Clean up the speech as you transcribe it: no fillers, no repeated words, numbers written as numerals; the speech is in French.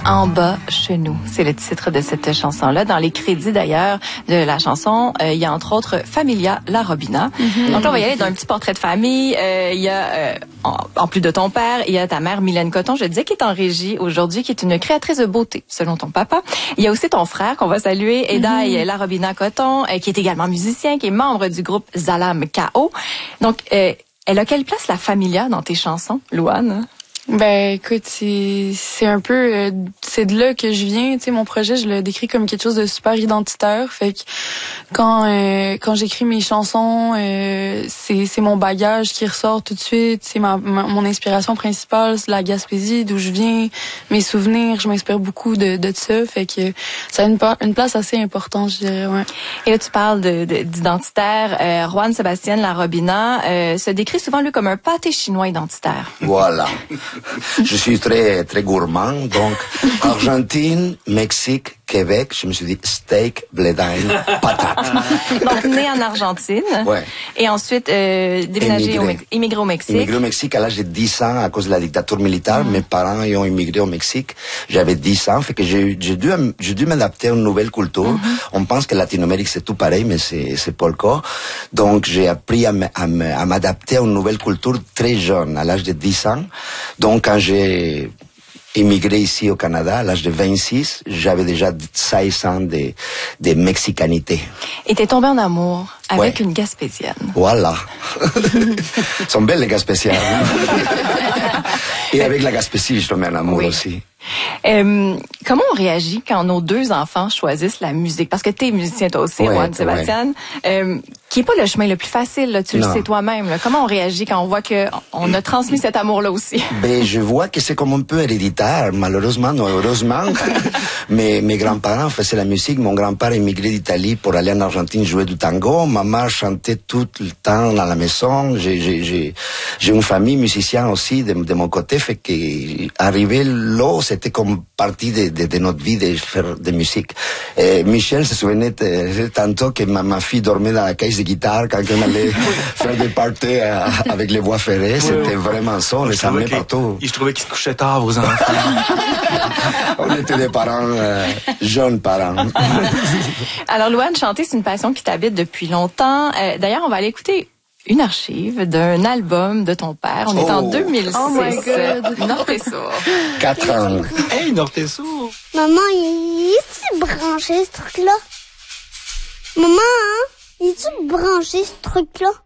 En bas chez nous, c'est le titre de cette chanson-là. Dans les crédits d'ailleurs de la chanson, il y a entre autres Familia La Robina. Donc là, on va y aller dans un petit portrait de famille. Il y a, en plus de ton père, il y a ta mère Mylène Coton, je disais, qui est en régie aujourd'hui, qui est une créatrice de beauté, selon ton papa. Il y a aussi ton frère qu'on va saluer, Edaï La Robina Coton, qui est également musicien, qui est membre du groupe Zalam K.O. Donc, elle a quelle place la Familia dans tes chansons, Louane? Ben écoute, c'est un peu c'est de là que je viens, tu sais, mon projet, je le décris comme quelque chose de super identitaire, fait que quand j'écris mes chansons, c'est mon bagage qui ressort tout de suite, c'est mon inspiration principale, c'est la Gaspésie d'où je viens, mes souvenirs, je m'inspire beaucoup de ça, fait que ça a une place assez importante, je dirais, ouais. Et là tu parles d'identitaire, Juan Sébastien La Robina se décrit souvent lui comme un pâté chinois identitaire. Voilà. Je suis très gourmand, donc Argentine, Mexique, Québec, je me suis dit steak, blé d'Inde, patate. Donc né en Argentine. Ouais. Et ensuite immigré au Mexique. Immigré au Mexique à l'âge de 10 ans à cause de la dictature militaire. Mes parents y ont immigré au Mexique. J'avais 10 ans, fait que j'ai dû m'adapter à une nouvelle culture. On pense que Latino-Amérique c'est tout pareil, mais c'est pas le cas. Donc j'ai appris à m'adapter à une nouvelle culture très jeune, à l'âge de 10 ans. Donc quand j'ai immigré ici au Canada, à l'âge de 26, j'avais déjà 16 ans de mexicanité. Et t'es tombé en amour avec une Gaspésienne. Voilà. Sont belles les Gaspésiennes. Et avec la Gaspésie, je tombais en amour aussi. Comment on réagit quand nos deux enfants choisissent la musique? Parce que t'es musicien toi aussi, Juan Sébastien, qui est pas le chemin le plus facile, là, tu le sais toi-même. Là. Comment on réagit quand on voit que on a transmis cet amour-là aussi? Ben, je vois que c'est comme un peu héréditaire, malheureusement ou heureusement. Mais mes grands-parents faisaient la musique. Mon grand-père émigré d'Italie pour aller en Argentine jouer du tango. Ma mère chantait tout le temps dans la maison. J'ai une famille musicienne aussi de mon côté, fait que arriver là, c'était comme partie de notre vie de faire de musique. Michel se souvenait tantôt que ma fille dormait dans la caisse de guitare quand on allait faire des parties avec les voies ferrées. C'était vraiment ça, on les amenait partout. Je trouvais qu'ils se couchaient tard, vos enfants. On était des parents, jeunes parents. Alors, Louane, chanter, c'est une passion qui t'habite depuis longtemps. D'ailleurs, on va aller écouter une archive d'un album de ton père. On est en 2006. Oh my God. Nortesour. 4 ans. Hey, Nortesour! Maman, il est-tu branché ce truc-là? Maman, hein? Il est-tu branché ce truc-là?